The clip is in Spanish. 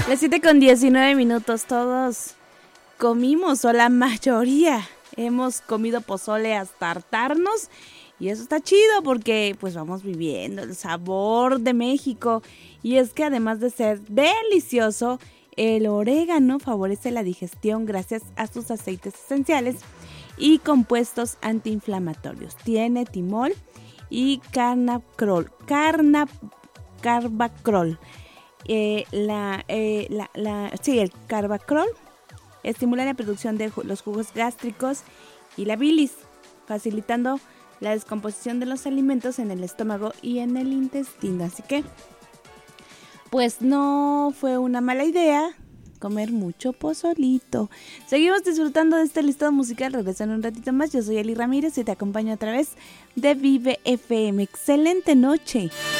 Las 7:19, todos comimos, o la mayoría hemos comido pozole hasta hartarnos, y eso está chido porque pues vamos viviendo el sabor de México. Y es que además de ser delicioso, el orégano favorece la digestión gracias a sus aceites esenciales y compuestos antiinflamatorios. Tiene timol y carbacril. El carbacril estimula la producción de los jugos gástricos y la bilis, facilitando la descomposición de los alimentos en el estómago y en el intestino. Así que, pues no fue una mala idea comer mucho pozolito. Seguimos disfrutando de este listado musical. Regreso en un ratito más. Yo soy Eli Ramírez y te acompaño a través de Vive FM. Excelente noche.